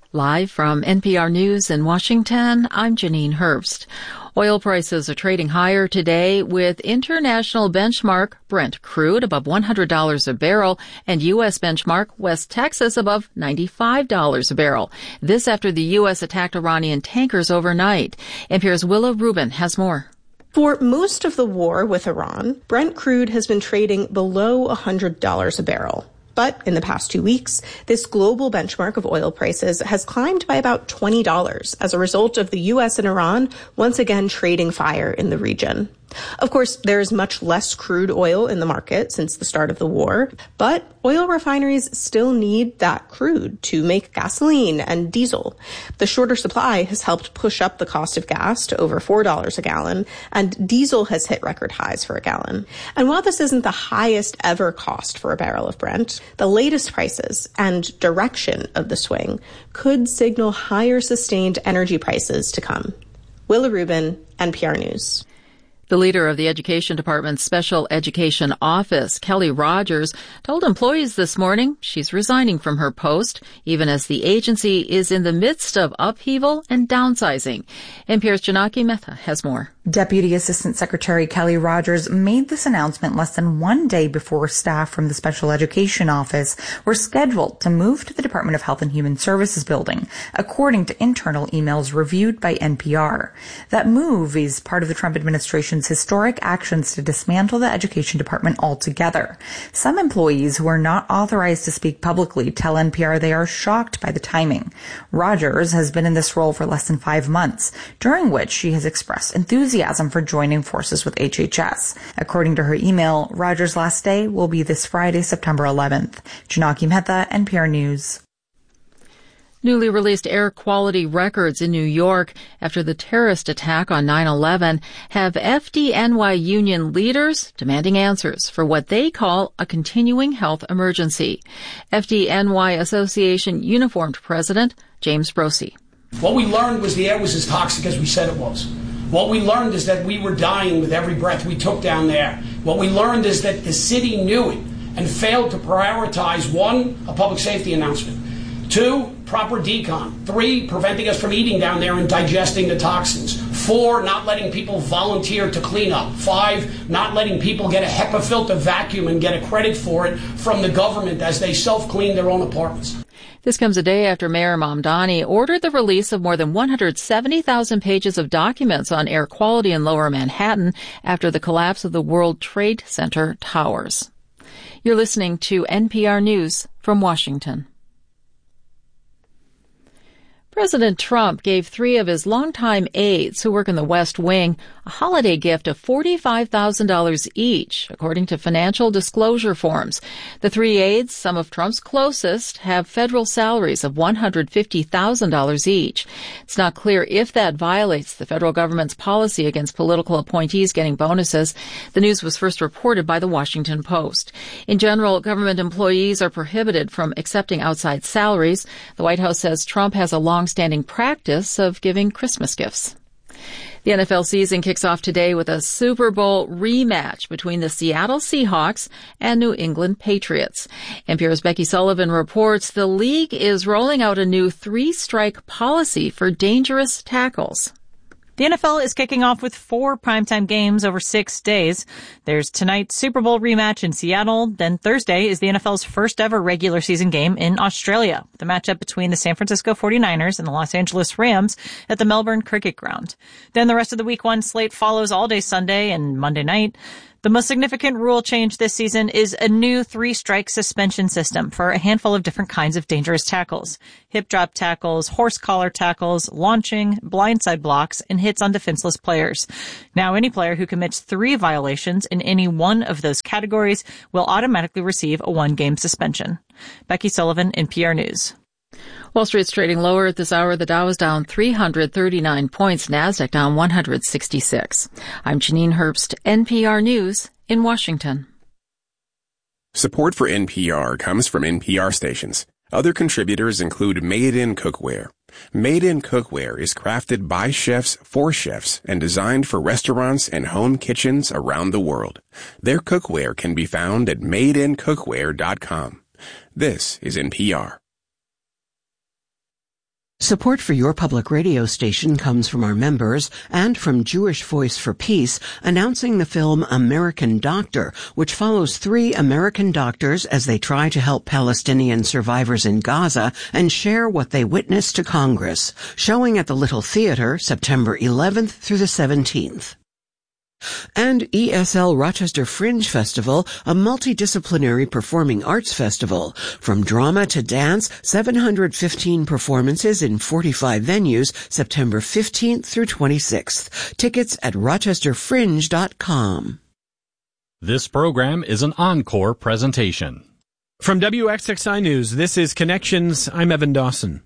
Live from NPR News in Washington, I'm Janine Herbst. Oil prices are trading higher today with international benchmark Brent crude above $100 a barrel and U.S. benchmark West Texas above $95 a barrel. This after the U.S. attacked Iranian tankers overnight. NPR's Willa Rubin has more. For most of the war with Iran, Brent crude has been trading below $100 a barrel. But in the past 2 weeks, this global benchmark of oil prices has climbed by about $20 as a result of the U.S. and Iran once again trading fire in the region. Of course, there is much less crude oil in the market since the start of the war, but oil refineries still need that crude to make gasoline and diesel. The shorter supply has helped push up the cost of gas to over $4 a gallon, and diesel has hit record highs for a gallon. And while this isn't the highest ever cost for a barrel of Brent, the latest prices and direction of the swing could signal higher sustained energy prices to come. Willa Rubin, NPR News. The leader of the Education Department's Special Education Office, Kelly Rogers, told employees this morning she's resigning from her post, even as the agency is in the midst of upheaval and downsizing. NPR's Janaki Mehta has more. Deputy Assistant Secretary Kelly Rogers made this announcement less than 1 day before staff from the Special Education Office were scheduled to move to the Department of Health and Human Services building, according to internal emails reviewed by NPR. That move is part of the Trump administration's historic actions to dismantle the Education Department altogether. Some employees who are not authorized to speak publicly tell NPR they are shocked by the timing. Rogers has been in this role for less than 5 months, during which she has expressed enthusiasm for joining forces with HHS. According to her email, Rogers' last day will be this Friday, September 11th. Janaki Mehta, NPR News. Newly released air quality records in New York after the terrorist attack on 9/11 have FDNY union leaders demanding answers for what they call a continuing health emergency. FDNY Association uniformed president James Brosey. What we learned was the air was as toxic as we said it was. What we learned is that we were dying with every breath we took down there. What we learned is that the city knew it and failed to prioritize, 1, a public safety announcement, 2, proper decon, 3, preventing us from eating down there and digesting the toxins, 4, not letting people volunteer to clean up, 5, not letting people get a HEPA filter vacuum and get a credit for it from the government as they self-clean their own apartments. This comes a day after Mayor Mamdani ordered the release of more than 170,000 pages of documents on air quality in Lower Manhattan after the collapse of the World Trade Center towers. You're listening to NPR News from Washington. President Trump gave 3 of his longtime aides who work in the West Wing a holiday gift of $45,000 each, according to financial disclosure forms. The 3 aides, some of Trump's closest, have federal salaries of $150,000 each. It's not clear if that violates the federal government's policy against political appointees getting bonuses. The news was first reported by the Washington Post. In general, government employees are prohibited from accepting outside salaries. The White House says Trump has a long-standing practice of giving Christmas gifts. The NFL season kicks off today with a Super Bowl rematch between the Seattle Seahawks and New England Patriots. NPR's Becky Sullivan reports the league is rolling out a new 3-strike policy for dangerous tackles. The NFL is kicking off with 4 primetime games over 6 days. There's tonight's Super Bowl rematch in Seattle. Then Thursday is the NFL's first ever regular season game in Australia, the matchup between the San Francisco 49ers and the Los Angeles Rams at the Melbourne Cricket Ground. Then the rest of the week 1 slate follows all day Sunday and Monday night. The most significant rule change this season is a new 3-strike suspension system for a handful of different kinds of dangerous tackles. Hip drop tackles, horse collar tackles, launching, blindside blocks, and hits on defenseless players. Now any player who commits 3 violations in any one of those categories will automatically receive a 1-game suspension. Becky Sullivan, NPR News. Wall Street's trading lower at this hour. The Dow is down 339 points. NASDAQ down 166. I'm Janine Herbst, NPR News in Washington. Support for NPR comes from NPR stations. Other contributors include Made in Cookware. Made in Cookware is crafted by chefs for chefs and designed for restaurants and home kitchens around the world. Their cookware can be found at madeincookware.com. This is NPR. Support for your public radio station comes from our members and from Jewish Voice for Peace, announcing the film American Doctor, which follows 3 American doctors as they try to help Palestinian survivors in Gaza and share what they witnessed to Congress. Showing at the Little Theater September 11th through the 17th. And ESL Rochester Fringe Festival, a multidisciplinary performing arts festival. From drama to dance, 715 performances in 45 venues, September 15th through 26th. Tickets at rochesterfringe.com. This program is an encore presentation. From WXXI News, this is Connections. I'm Evan Dawson.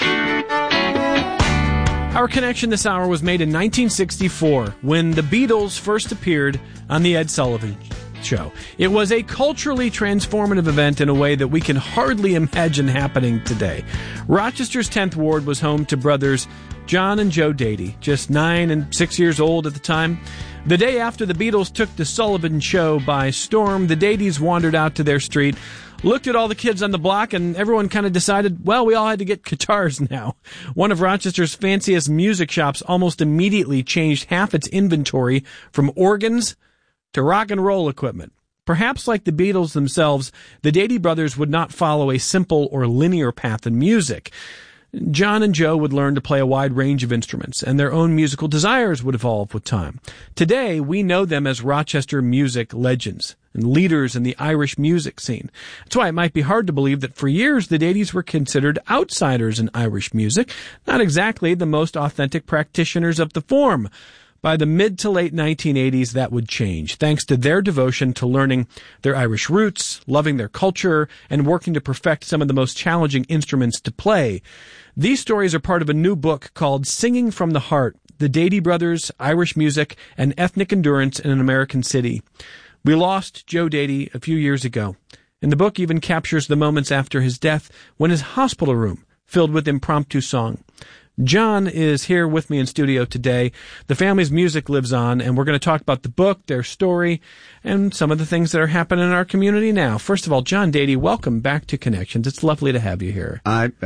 Our connection this hour was made in 1964 when the Beatles first appeared on The Ed Sullivan Show. It was a culturally transformative event in a way that we can hardly imagine happening today. Rochester's 10th Ward was home to brothers John and Joe Dady, just 9 and 6 years old at the time. The day after the Beatles took the Sullivan Show by storm, the Dadys wandered out to their street, looked at all the kids on the block, and everyone kind of decided, well, we all had to get guitars now. One of Rochester's fanciest music shops almost immediately changed half its inventory from organs to rock and roll equipment. Perhaps like the Beatles themselves, the Dady brothers would not follow a simple or linear path in music. John and Joe would learn to play a wide range of instruments, and their own musical desires would evolve with time. Today, we know them as Rochester music legends and leaders in the Irish music scene. That's why it might be hard to believe that for years the Dadys were considered outsiders in Irish music, not exactly the most authentic practitioners of the form. By the mid to late 1980s, that would change, thanks to their devotion to learning their Irish roots, loving their culture, and working to perfect some of the most challenging instruments to play. These stories are part of a new book called Singing from the Heart, The Dady Brothers, Irish Music, and Ethnic Endurance in an American City. We lost Joe Dady a few years ago, and the book even captures the moments after his death when his hospital room filled with impromptu song. John is here with me in studio today. The family's music lives on, and we're going to talk about the book, their story, and some of the things that are happening in our community now. First of all, John Dady, welcome back to Connections. It's lovely to have you here.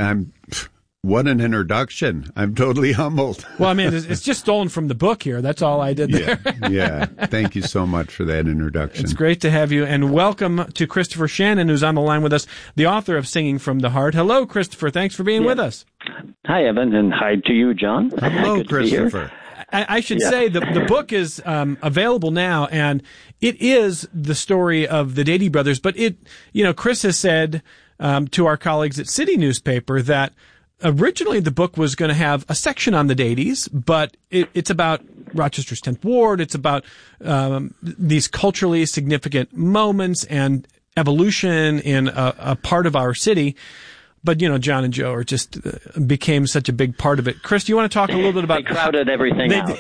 What an introduction. I'm totally humbled. Well, I mean, it's just stolen from the book here. That's all I did there. Yeah. Thank you so much for that introduction. It's great to have you. And welcome to Christopher Shannon, who's on the line with us, the author of Singing from the Heart. Hello, Christopher. Thanks for being with us. Hi, Evan, and hi to you, John. Hello, Christopher. I should say the book is available now, and it is the story of the Dady brothers. But Chris has said to our colleagues at City Newspaper that originally the book was going to have a section on the Dadys, but it's about Rochester's 10th Ward. It's about these culturally significant moments and evolution in a part of our city. But, John and Joe became such a big part of it. Chris, do you want to talk a little bit about... They crowded everything out.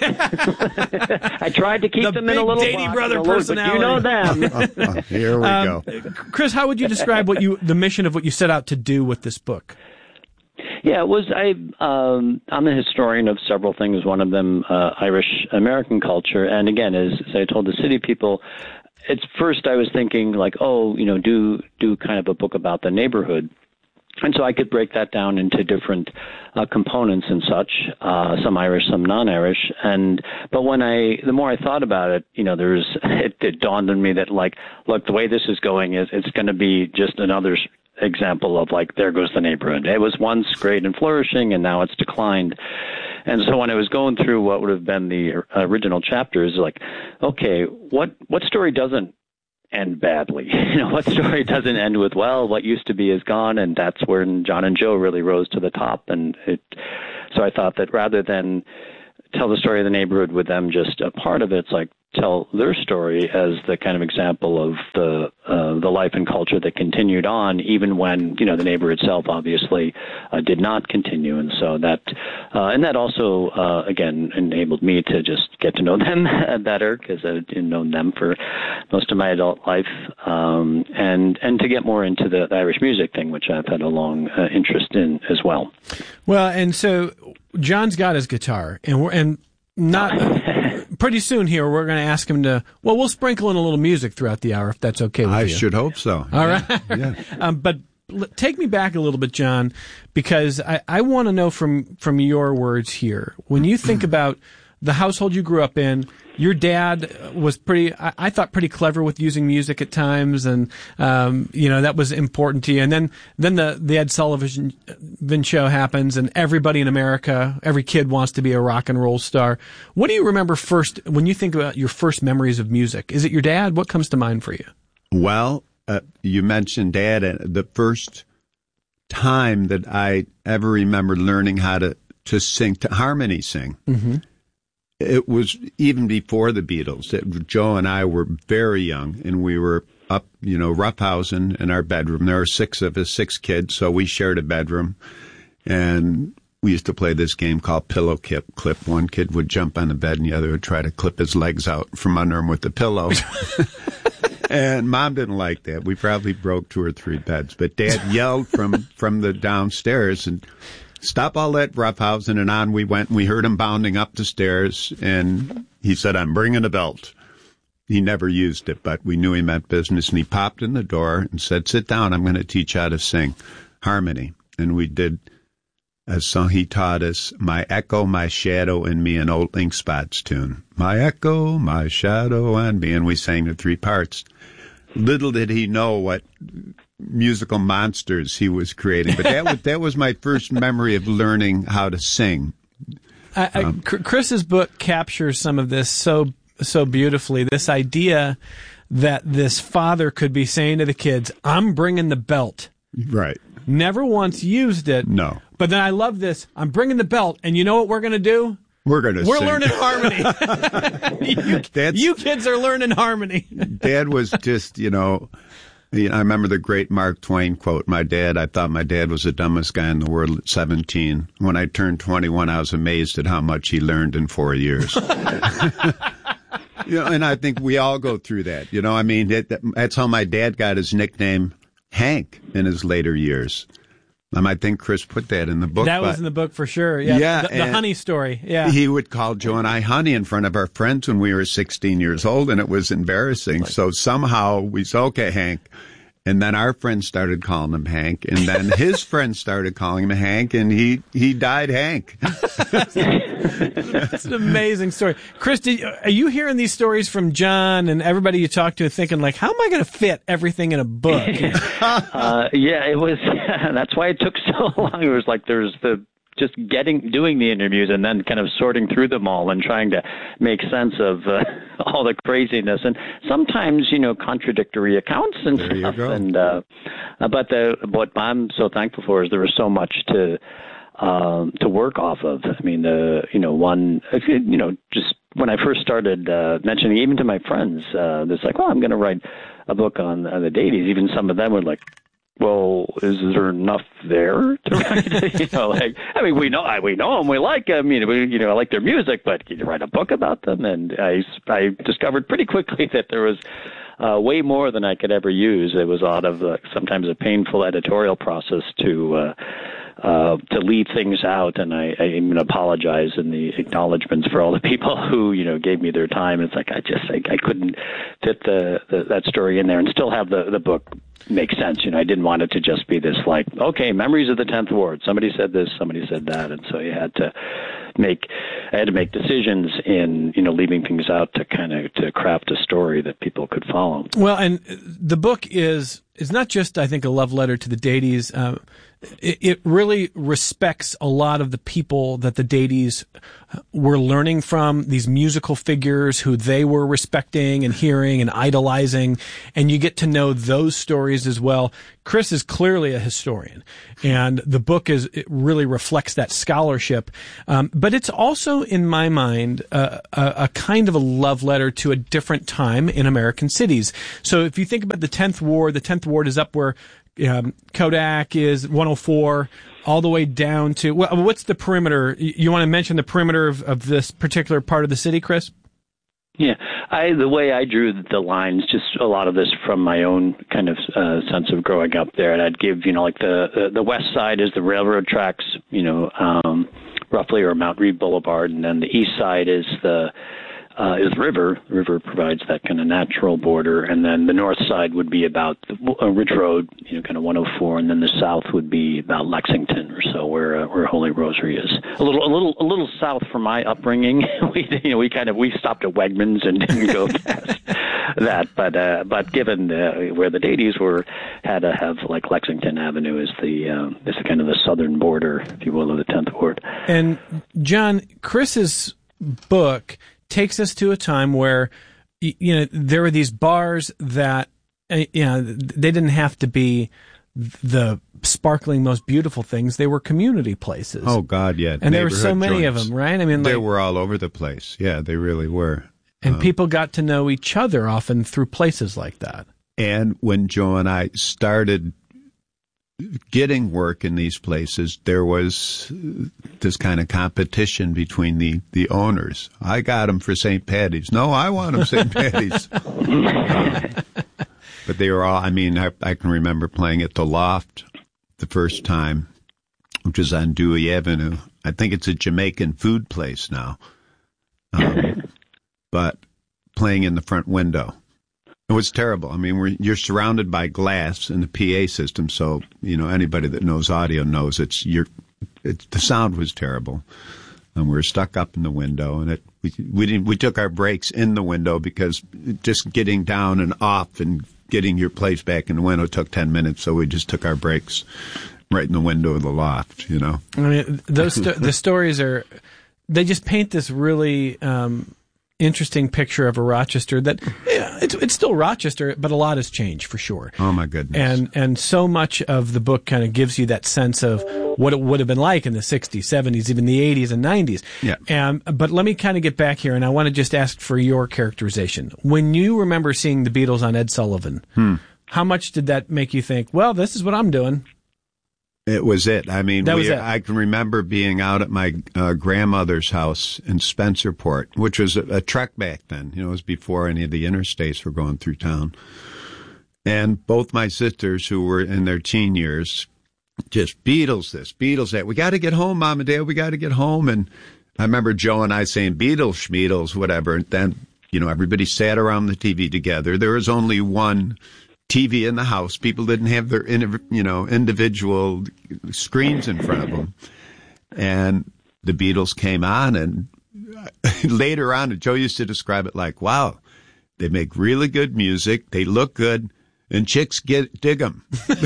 I tried to keep them in a little Dady brother personality. But you know them. Here we go. Chris, how would you describe the mission of what you set out to do with this book? Yeah, I'm a historian of several things, one of them Irish American culture. And again, as I told the city people, at first I was thinking do kind of a book about the neighborhood. And so I could break that down into different components and such, some Irish, some non-Irish. But the more I thought about it, it dawned on me that look, the way this is going it's going to be just another example of there goes the neighborhood. It was once great and flourishing, and now it's declined. And so when I was going through what would have been the original chapters, okay, what story doesn't end badly? What story doesn't end with, well, what used to be is gone, and that's where John and Joe really rose to the top. So I thought that rather than tell the story of the neighborhood with them just a part of it, it's tell their story as the kind of example of the life and culture that continued on, even when the neighbor itself obviously did not continue. And so that also again enabled me to just get to know them better, because I didn't know them for most of my adult life, and to get more into the Irish music thing, which I've had a long interest in as well. Well, and so John's got his guitar, and pretty soon here, we're going to ask him we'll sprinkle in a little music throughout the hour, if that's okay with you. I should hope so. All right. Yeah. But take me back a little bit, John, because I want to know from your words here. When you think about the household you grew up in, your dad was I thought pretty clever with using music at times, and that was important to you. And then the Ed Sullivan show happens, and everybody in America, every kid wants to be a rock and roll star. What do you remember first when you think about your first memories of music? Is it your dad? What comes to mind for you? Well, you mentioned Dad, and the first time that I ever remember learning how to sing, to harmony sing. Mm-hmm. It was even before the Beatles. Joe and I were very young, and we were up, roughhousing in our bedroom. There were 6 of us, 6 kids, so we shared a bedroom. And we used to play this game called Pillow Clip. One kid would jump on the bed, and the other would try to clip his legs out from under him with the pillow. And Mom didn't like that. We probably broke 2 or 3 beds. But Dad yelled from the downstairs, and stop all that roughhousing, and on we went, and we heard him bounding up the stairs, and he said, I'm bringing a belt. He never used it, but we knew he meant business, and he popped in the door and said, sit down, I'm going to teach you how to sing harmony. And we did a song he taught us, My Echo, My Shadow, and Me, an old Ink Spots tune. My echo, my shadow, and me, and we sang the 3 parts. Little did he know what musical monsters he was creating, but that was my first memory of learning how to sing. Chris's book captures some of this so beautifully. This idea that this father could be saying to the kids, "I'm bringing the belt." Right. Never once used it. No. But then I love this. I'm bringing the belt, and you know what we're going to do? We're sing. Learning harmony. you kids are learning harmony. Dad was just, I remember the great Mark Twain quote. I thought my dad was the dumbest guy in the world at 17. When I turned 21, I was amazed at how much he learned in 4 years. And I think we all go through that. That's how my dad got his nickname Hank in his later years. I think Chris put that in the book. That was in the book for sure. Yeah, the honey story. Yeah, he would call Joe and I honey in front of our friends when we were 16 years old, and it was embarrassing. So somehow we said, "Okay, Hank," and then our friends started calling him Hank, and then his friends started calling him Hank, and he died Hank. That's an amazing story. Chris, are you hearing these stories from John and everybody you talk to, thinking like, how am I going to fit everything in a book? It was. That's why it took so long. It was like there's doing the interviews and then kind of sorting through them all and trying to make sense of all the craziness and sometimes contradictory accounts and there stuff. You go. And but what I'm so thankful for is there was so much to work off of. I mean, just when I first started mentioning even to my friends, it's like, well, I'm going to write a book on the Davies. Even some of them were like, well, is there enough there to write? We know them, we like them, I like their music, but can you write a book about them? And I discovered pretty quickly that there was way more than I could ever use. It was a lot of sometimes a painful editorial process to leave things out, and I even apologize in the acknowledgments for all the people who gave me their time. It's like I couldn't fit that story in there and still have the book make sense. I didn't want it to just be this like, okay, memories of the 10th Ward. Somebody said this, somebody said that, and so I had to make decisions in leaving things out to to craft a story that people could follow. Well, and the book is not just, I think, a love letter to the Davies. It really respects a lot of the people that the Davies were learning from, these musical figures who they were respecting and hearing and idolizing, and you get to know those stories as well. Chris is clearly a historian, and the book it really reflects that scholarship. But it's also, in my mind, a kind of a love letter to a different time in American cities. So if you think about the 10th Ward is up where Kodak is 104 all the way down to, what's the perimeter? You want to mention the perimeter of this particular part of the city, Chris? Yeah, the way I drew the lines, just a lot of this from my own kind of sense of growing up there, and I'd give, like the west side is the railroad tracks, roughly, or Mount Read Boulevard, and then the east side is the is the river. The river provides that kind of natural border, and then the north side would be about Ridge Road, kind of 104, and then the south would be about Lexington or so, where Holy Rosary is. A little south from my upbringing. We stopped at Wegmans and didn't go past that, but given where the Daties were, had to have like Lexington Avenue is the kind of the southern border, if you will, of the 10th Ward. And John, Chris's book takes us to a time where there were these bars that they didn't have to be the sparkling, most beautiful things. They were community places. Oh God, yeah. And there were so many of them, right? I mean, they were all over the place. Yeah, they really were. And people got to know each other often through places like that. And when Joe and I started getting work in these places, there was this kind of competition between the owners. I got them for St. Patty's. No, I want them St. Patty's. But they were all, I can remember playing at the Loft the first time, which is on Dewey Avenue. I think it's a Jamaican food place now. But playing in the front window. It was terrible. I mean, you're surrounded by glass in the PA system, so anybody that knows audio knows the sound was terrible, and we were stuck up in the window, and we took our breaks in the window because just getting down and off and getting your place back in the window took 10 minutes, so we just took our breaks right in the window of the Loft. I mean, the stories they just paint this really interesting picture of a Rochester that it's still Rochester, but a lot has changed for sure. Oh my goodness. And so much of the book kind of gives you that sense of what it would have been like in the 60s, 70s, even the 80s and 90s. Yeah. But let me kind of get back here, and I want to just ask for your characterization. When you remember seeing the Beatles on Ed Sullivan, how much did that make you think, well, this is what I'm doing? It was it. I mean, it. I can remember being out at my grandmother's house in Spencerport, which was a trek back then. It was before any of the interstates were going through town. And both my sisters, who were in their teen years, just Beatles this, Beatles that. We got to get home, Mom and Dad. We got to get home. And I remember Joe and I saying Beatles, Schmeatles, whatever. And then, everybody sat around the TV together. There was only one TV in the house. People didn't have their individual screens in front of them. And the Beatles came on, and later on, Joe used to describe it like, wow, they make really good music, they look good, and chicks dig them.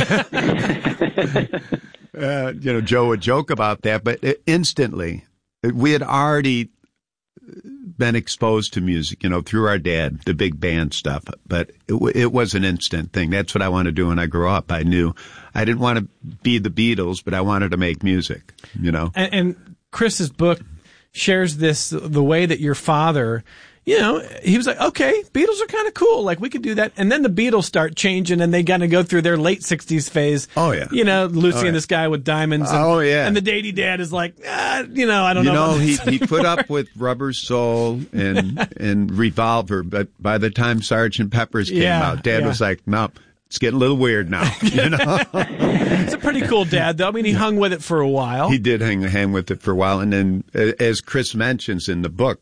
Joe would joke about that, but instantly, we had already been exposed to music, through our dad, the big band stuff. But it was an instant thing. That's what I want to do when I grow up. I knew I didn't want to be the Beatles, but I wanted to make music, And Chris's book shares the way that your father, he was like, okay, Beatles are kind of cool. Like, we could do that. And then the Beatles start changing, and they kind of go through their late 60s phase. Oh, yeah. Lucy and this guy with diamonds. And, oh, yeah. And the Daddy Dad is like, I don't know. He put up with Rubber Soul and Revolver, but by the time Sgt. Pepper's came out, Dad was like, no, it's getting a little weird now. It's a pretty cool dad, though. I mean, he hung with it for a while. He did hang with it for a while. And then, as Chris mentions in the book,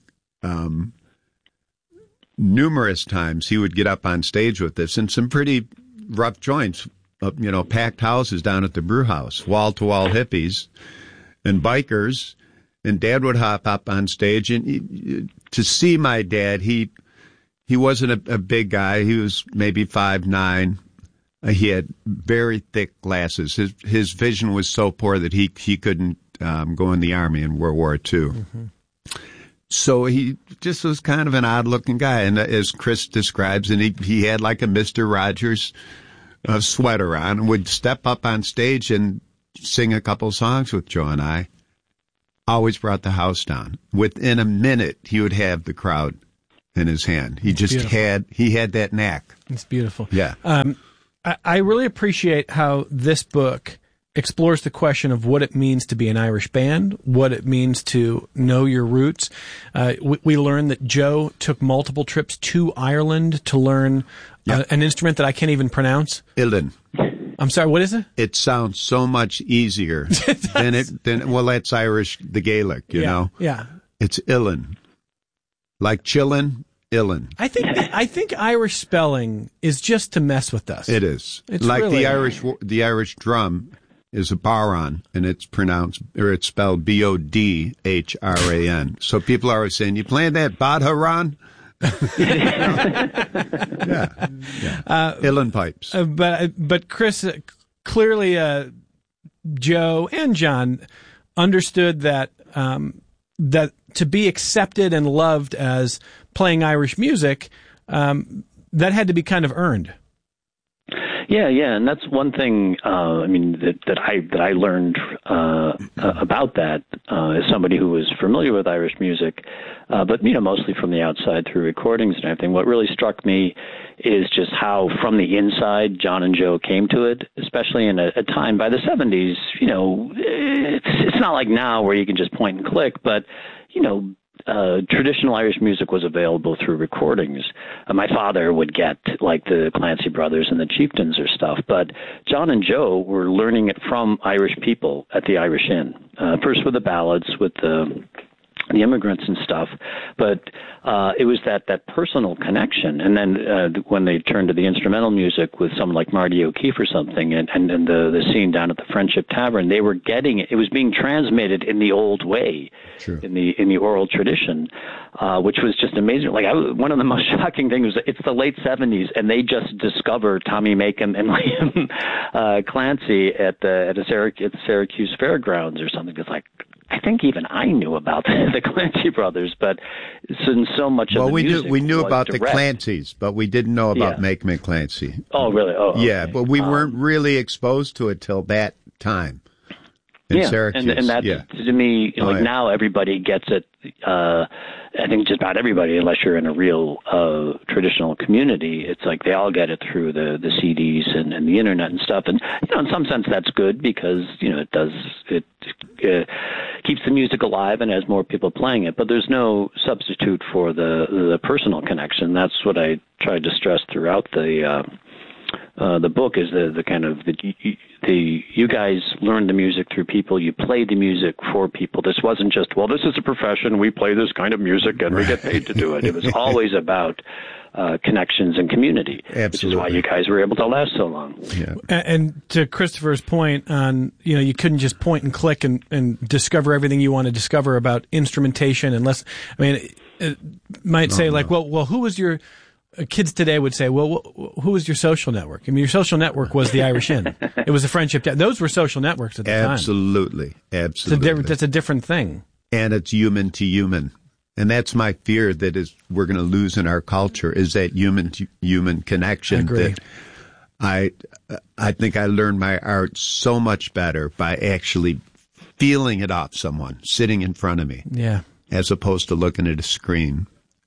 numerous times he would get up on stage with this in some pretty rough joints, packed houses down at the brew house, wall-to-wall hippies and bikers, and Dad would hop up on stage. And to see my dad, he wasn't a big guy. He was maybe 5'9". He had very thick glasses. His vision was so poor that he couldn't go in the Army in World War II. Mm-hmm. So he just was kind of an odd-looking guy, and as Chris describes, and he had like a Mr. Rogers sweater on, and would step up on stage and sing a couple songs with Joe and I. Always brought the house down. Within a minute, he would have the crowd in his hand. He just had that knack. It's beautiful. Yeah. I really appreciate how this book explores the question of what it means to be an Irish band, what it means to know your roots. We learned that Joe took multiple trips to Ireland to learn an instrument that I can't even pronounce. Uilleann. I'm sorry, what is it? It sounds so much easier than that's Irish, the Gaelic, you know? Yeah. It's Uilleann. Like chillin', illin'. I think Irish spelling is just to mess with us. It is. It's like really, the Irish drum is a baran, and it's spelled Bodhran. So people are always saying, "You playing that Bodhran?" Yeah. Illin pipes. But Chris, clearly, Joe and John understood that that to be accepted and loved as playing Irish music, that had to be kind of earned. Yeah, and that's one thing. That I learned about that as somebody who was familiar with Irish music, but mostly from the outside through recordings and everything. What really struck me is just how, from the inside, John and Joe came to it, especially in a time by the 70s. It's not like now where you can just point and click, but traditional Irish music was available through recordings. My father would get like the Clancy Brothers and the Chieftains or stuff, but John and Joe were learning it from Irish people at the Irish Inn. First with the ballads, with the immigrants and stuff, but it was that personal connection. And then when they turned to the instrumental music with someone like Marty O'Keefe or something, and the scene down at the Friendship Tavern, they were getting it. It was being transmitted in the old way, in the oral tradition, which was just amazing. Like one of the most shocking things was it's the late 70s, and they just discovered Tommy Macon and Liam Clancy at the Syracuse Fairgrounds or something. It's like, I think even I knew about the Clancy Brothers, but so much of the music we knew about direct. The Clancys, but we didn't know about Macon and Clancy. Oh, really? Oh, yeah, okay. But we weren't really exposed to it till that time in Syracuse. And that, to me, now everybody gets it. I think just about everybody, unless you're in a real traditional community, it's like they all get it through the CDs and the internet and stuff. And in some sense, that's good because it keeps the music alive and has more people playing it. But there's no substitute for the personal connection. That's what I tried to stress throughout the book is the kind of you guys learned the music through people. You played the music for people. This wasn't just, well, this is a profession. We play this kind of music and we get paid to do it. It was always about connections and community, which is why you guys were able to last so long. Yeah. And to Christopher's point on, you couldn't just point and click and discover everything you want to discover about instrumentation unless, it might say well, who was your... Kids today would say, well, who was your social network? Your social network was the Irish Inn. It was the Friendship. Those were social networks at the time. Absolutely. That's a different thing. And it's human to human. And that's my fear that we're going to lose in our culture is that human to human connection. I agree. That I think I learned my art so much better by actually feeling it off someone sitting in front of me. Yeah. As opposed to looking at a screen,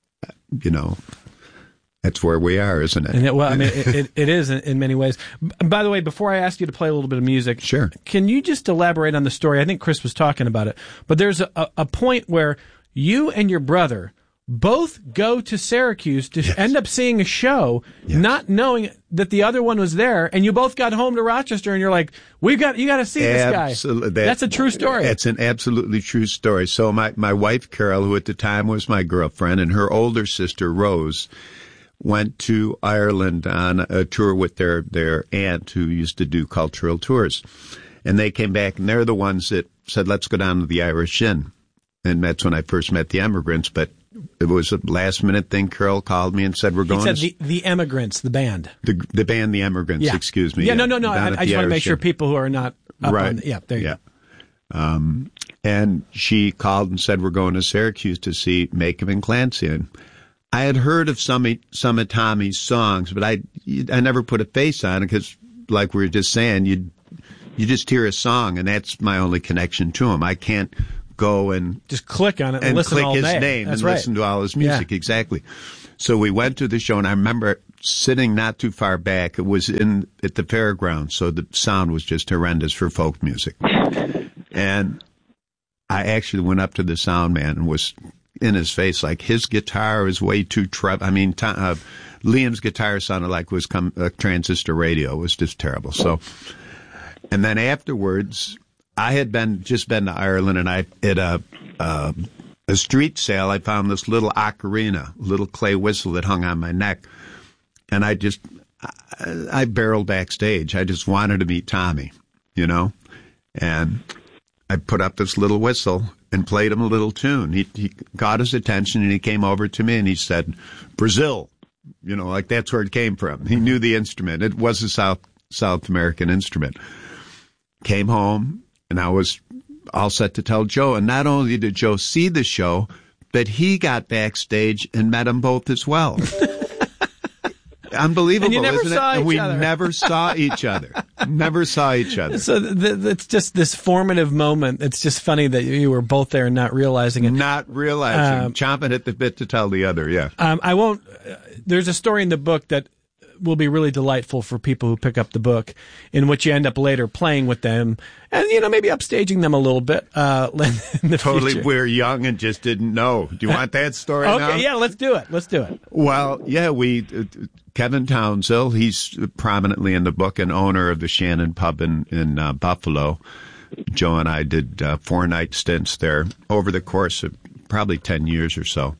That's where we are, isn't it? And it is in many ways. By the way, before I ask you to play a little bit of music, sure. Can you just elaborate on the story? I think Chris was talking about it, but there's a point where you and your brother both go to Syracuse to end up seeing a show, not knowing that the other one was there, and you both got home to Rochester, and you're like, you got to see this guy. That's a true story. It's an absolutely true story. So my wife, Carol, who at the time was my girlfriend, and her older sister, Rose, went to Ireland on a tour with their aunt who used to do cultural tours. And they came back, and they're the ones that said, let's go down to the Irish Inn. And that's when I first met the Emigrants, but it was a last-minute thing. Carol called me and said, we're going to... the Emigrants, the band. The band, the Emigrants, excuse me. Yeah, no. I just want to make sure people who are not up on... Yeah, there you go. And she called and said, we're going to Syracuse to see Macon and Clancy. And I had heard of some of Tommy's songs, but I never put a face on it because, like we were just saying, you just hear a song, and that's my only connection to him. I can't go and just click on it and listen click all his day. name That's and right. listen to all his music. Yeah. Exactly. So we went to the show, and I remember sitting not too far back. It was at the fairgrounds, so the sound was just horrendous for folk music. And I actually went up to the sound man and was in his face like his guitar is way too Liam's guitar sounded like it was a transistor radio. It was just terrible. So, and then afterwards, I had just been to Ireland, and I at a street sale, I found this little ocarina, little clay whistle that hung on my neck. And I barreled backstage. I just wanted to meet Tommy, you know? And I put up this little whistle and played him a little tune. He got his attention, and he came over to me and he said, Brazil. You know, like that's where it came from. He knew the instrument. It was a South American instrument. Came home, and I was all set to tell Joe. And not only did Joe see the show, but he got backstage and met them both as well. Unbelievable, and you never isn't saw it? Each And we other. never saw each other. Never saw each other. So it's just this formative moment. It's just funny that you were both there and not realizing it. Not realizing, chomping at the bit to tell the other, yeah. I won't. There's a story in the book that will be really delightful for people who pick up the book, in which you end up later playing with them and, you know, maybe upstaging them a little bit. In the Totally, future. we're young and just didn't know. Do you want that story now? Okay, yeah, let's do it. Well, yeah, Kevin Townsville, he's prominently in the book, an owner of the Shannon Pub in Buffalo. Joe and I did 4-night stints there over the course of probably 10 years or so.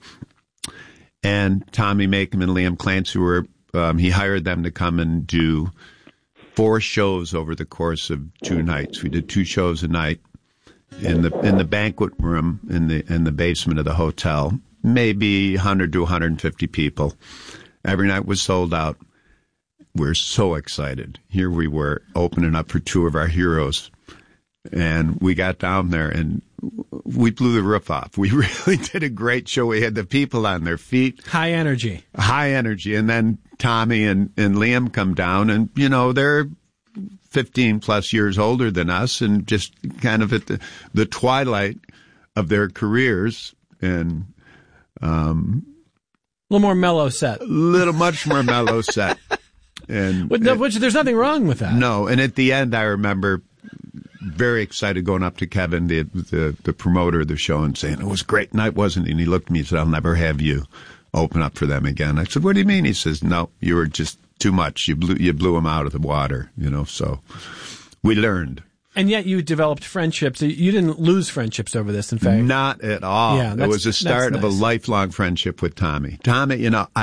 And Tommy Makem and Liam Clancy he hired them to come and do 4 shows over the course of 2 nights. We did 2 shows a night in the banquet room in the basement of the hotel. Maybe 100 to 150 people. Every night was sold out. We're so excited. Here we were opening up for 2 of our heroes. And we got down there and we blew the roof off. We really did a great show. We had the people on their feet. High energy. And then Tommy and Liam come down, and, you know, they're 15 plus years older than us and just kind of at the twilight of their careers. And a little more mellow set. Much more mellow set. And which there's nothing wrong with that. No. And at the end, I remember very excited going up to Kevin, the promoter of the show, and saying, it was a great night, wasn't it? And he looked at me and said, I'll never have you open up for them again. I said, what do you mean? He says, no, you were just too much. You blew them out of the water, you know, so we learned. And yet you developed friendships. You didn't lose friendships over this, in fact. Not at all. Yeah, it was the start of a lifelong friendship with Tommy. Tommy, you know,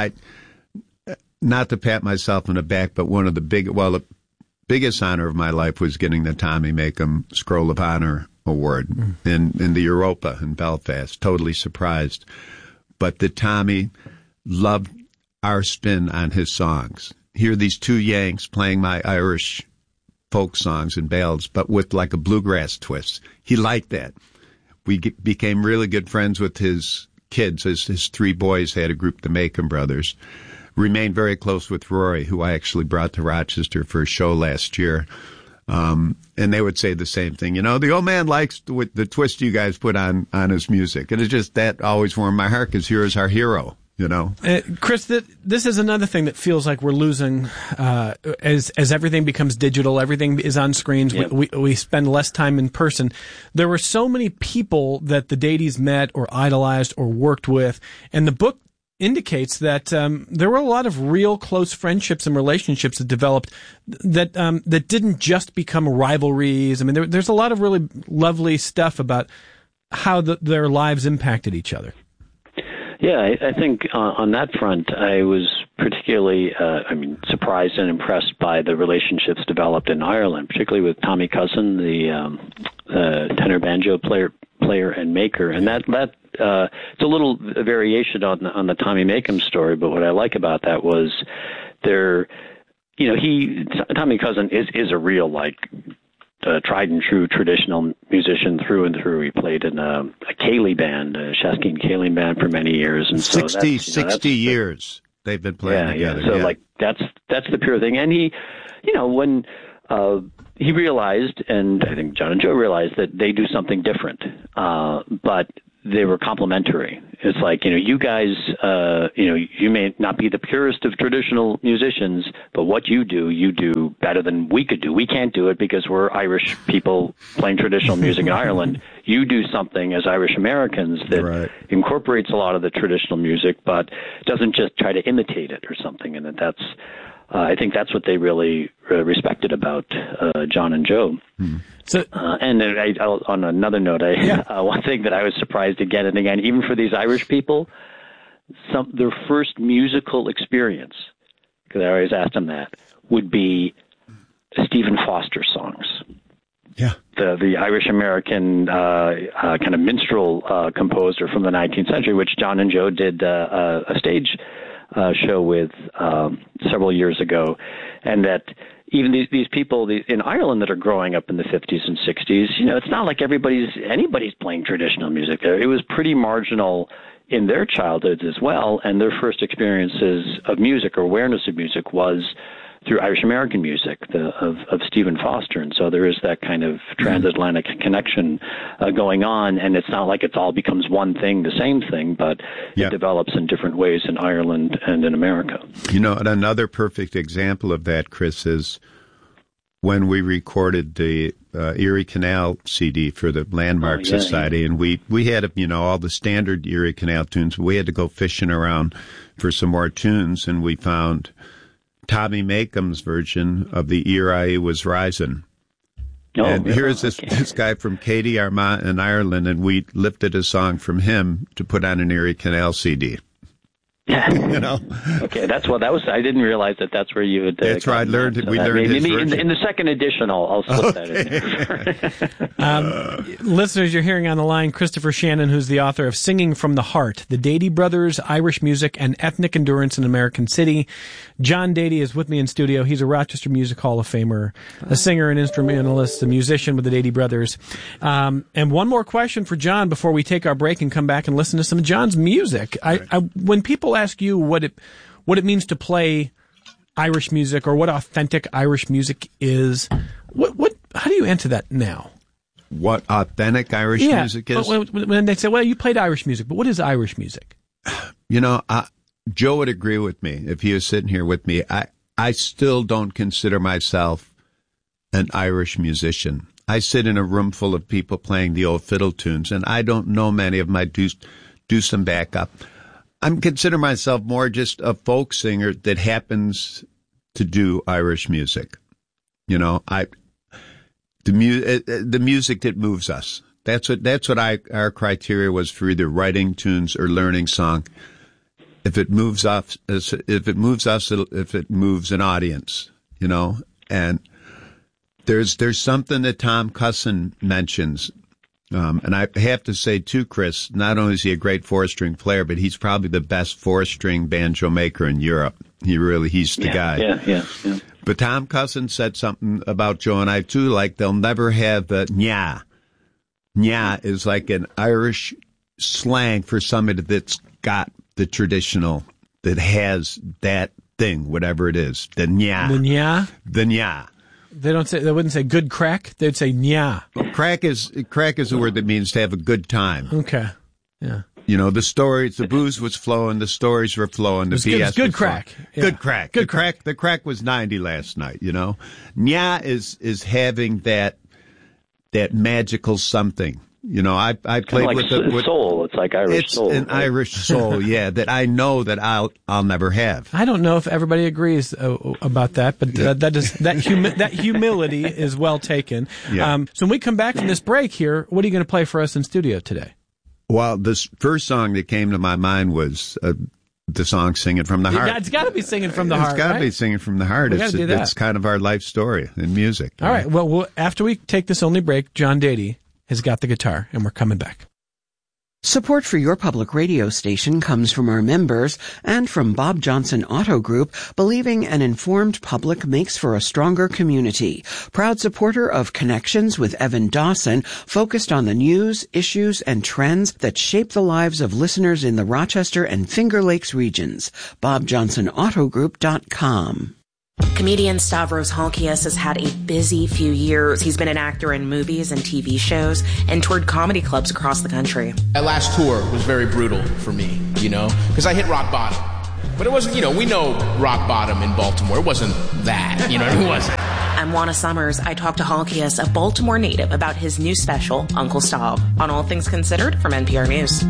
not to pat myself on the back, but one of the biggest honor of my life was getting the Tommy Makem Scroll of Honor Award in the Europa in Belfast. Totally surprised. But that Tommy loved our spin on his songs. Here are these 2 Yanks playing my Irish folk songs and ballads, but with like a bluegrass twist. He liked that. We became really good friends with his kids. His 3 boys had a group, the Makem Brothers. Remained very close with Rory, who I actually brought to Rochester for a show last year. And they would say the same thing. You know, the old man likes the twist you guys put on his music. And it's just that always warmed my heart, because here's our hero, you know. Chris, this is another thing that feels like we're losing as everything becomes digital, everything is on screens, yep. we spend less time in person. There were so many people that the Dadeys met or idolized or worked with, and the book indicates that there were a lot of real close friendships and relationships that developed that didn't just become rivalries. I mean, there's a lot of really lovely stuff about how their lives impacted each other. Yeah, I think on that front, I was particularly, surprised and impressed by the relationships developed in Ireland, particularly with Tommy Cousin, the tenor banjo player and maker, and that it's a little variation on the Tommy Makem story. But what I like about that was Tommy Cousin is a real tried and true traditional musician through and through. He played in a Cayley band, a Shaskin Cayley band, for many years, and 60 years they've been playing together. So that's the pure thing. And he, when he realized, and I think John and Joe realized, that they do something different, but they were complementary. It's like, you guys, you may not be the purest of traditional musicians, but what you do better than we could do. We can't do it because we're Irish people playing traditional music in Ireland. You do something as Irish Americans that incorporates a lot of the traditional music, but doesn't just try to imitate it or something. And that's I think that's what they really respected about John and Joe. So, and on another note, one thing that I was surprised again and again, even for these Irish people, their first musical experience, because I always asked them that, would be Stephen Foster songs. Yeah. The Irish-American kind of minstrel composer from the 19th century, which John and Joe did a stage show with several years ago, and that even these people in Ireland that are growing up in the 50s and 60s, it's not like anybody's playing traditional music there. It was pretty marginal in their childhoods as well, and their first experiences of music or awareness of music was through Irish American music of Stephen Foster. And so there is that kind of transatlantic connection going on, and it's not like it all becomes one thing, the same thing, but it develops in different ways in Ireland and in America. Another perfect example of that, Chris, is when we recorded the Erie Canal CD for the Landmark Society, and we had, all the standard Erie Canal tunes. We had to go fishing around for some more tunes, and we found Tommy Makeham's version of the Ere I Was Rising. And here's this guy from Katie Armagh in Ireland, and we lifted a song from him to put on an Erie Canal CD. Okay, that's what that was. I didn't realize that's where you would. That's right. We learned his version. In the second edition, I'll slip that in there. Listeners, you're hearing on the line Christopher Shannon, who's the author of Singing from the Heart, The Dady Brothers, Irish Music and Ethnic Endurance in American City. John Dady is with me in studio. He's a Rochester Music Hall of Famer, a singer and instrumentalist, a musician with the Dady Brothers. And one more question for John before we take our break and come back and listen to some of John's music. When people ask you what it means to play Irish music or what authentic Irish music is, how do you answer that now? What authentic Irish music is? When they say, well, you played Irish music, but what is Irish music? Joe would agree with me if he was sitting here with me. I still don't consider myself an Irish musician. I sit in a room full of people playing the old fiddle tunes, and I don't know many of them. I do some backup. I'm consider myself more just a folk singer that happens to do Irish music. The music that moves us. That's what our criteria was for either writing tunes or learning song. If it moves us, if it moves an audience, and there's something that Tom Cusson mentions. And I have to say, too, Chris, not only is he a great four-string player, but he's probably the best four-string banjo maker in Europe. He's the guy. Yeah. But Tom Cusson said something about Joe and I, too, like they'll never have the nya. Nya is like an Irish slang for somebody that's got the traditional, that has that thing, whatever it is. The nya. The nya? The nya. They wouldn't say good crack. They'd say nya. Well, crack is a word that means to have a good time. Okay. Yeah. The stories, the booze was flowing, the stories were flowing, the BS was good crack. Yeah. Good crack. Good crack. The crack was 90 last night, Nya is having that magical something. I played like with soul. It's like Irish it's soul. It's an Irish soul, that I know that I'll never have. I don't know if everybody agrees about that, but that humility is well taken. Yeah. So when we come back from this break here, what are you going to play for us in studio today? Well, this first song that came to my mind was the song "Singing from the Heart." It's got to be "Singing from the Heart." It's got to be "Singing from the Heart." It's kind of our life story in music. All right. Well, after we take this only break, John Dady has got the guitar, and we're coming back. Support for your public radio station comes from our members and from Bob Johnson Auto Group, believing an informed public makes for a stronger community. Proud supporter of Connections with Evan Dawson, focused on the news, issues, and trends that shape the lives of listeners in the Rochester and Finger Lakes regions. BobJohnsonAutoGroup.com. Comedian Stavros Halkias has had a busy few years. He's been an actor in movies and TV shows and toured comedy clubs across the country. That last tour was very brutal for me, because I hit rock bottom. But it wasn't, we know rock bottom in Baltimore. It wasn't that, it wasn't. I'm Juana Summers. I talked to Halkias, a Baltimore native, about his new special, Uncle Stav, on All Things Considered from NPR News.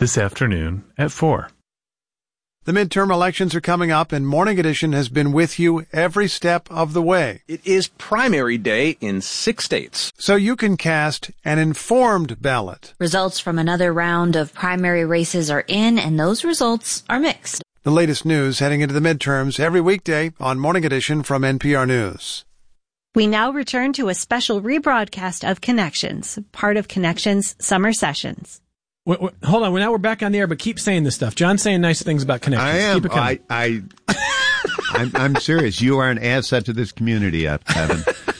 this afternoon at 4. The midterm elections are coming up, and Morning Edition has been with you every step of the way. It is primary day in 6 states. So you can cast an informed ballot. Results from another round of primary races are in, and those results are mixed. The latest news heading into the midterms every weekday on Morning Edition from NPR News. We now return to a special rebroadcast of Connections, part of Connections Summer Sessions. Hold on, now we're back on the air, but keep saying this stuff. John's saying nice things about Connections. I am. Keep it coming. I'm serious. You are an asset to this community, Evan.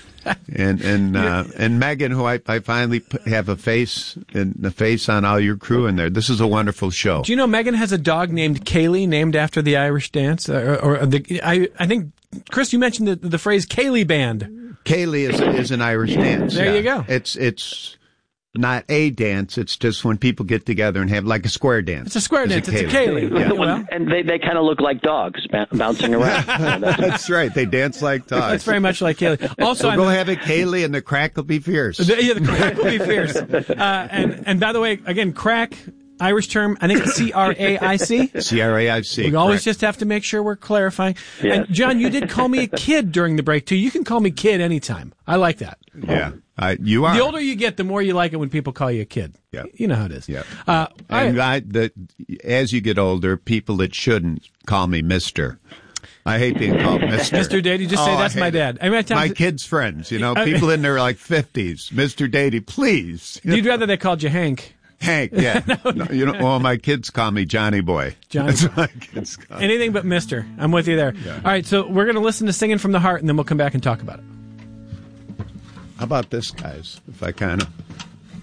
And Megan, who I finally have a face on all your crew in there. This is a wonderful show. Do you know Megan has a dog named Kaylee, named after the Irish dance? I think, Chris, you mentioned the phrase Kaylee Band. Kaylee is an Irish dance. There you go. It's not a dance. It's just when people get together and have like a square dance. It's a square dance. It's a Kaylee. Yeah. Well, and they kind of look like dogs bouncing around. That's right. They dance like dogs. That's very much like Kaylee. Also, so go have a Kaylee, and the crack will be fierce. The crack will be fierce. And by the way, again, crack. Irish term, I think it's C-R-A-I-C. C-R-A-I-C. We always just have to make sure we're clarifying. Yeah. And John, you did call me a kid during the break, too. You can call me kid anytime. I like that. Yeah, you are. The older you get, the more you like it when people call you a kid. Yeah. You know how it is. Yeah. As you get older, people that shouldn't call me Mr. I hate being called Mr. Mr. Dady, just say that's my dad. I mean, my kids' friends, people in their like 50s. Mr. Dady, please. You'd rather they called you Hank. Hank, yeah. Well, my kids call me Johnny Boy. That's what my kids call me. Anything but Mr. I'm with you there. Yeah. All right, so we're going to listen to Singing from the Heart, and then we'll come back and talk about it. How about this, guys? If I kind of...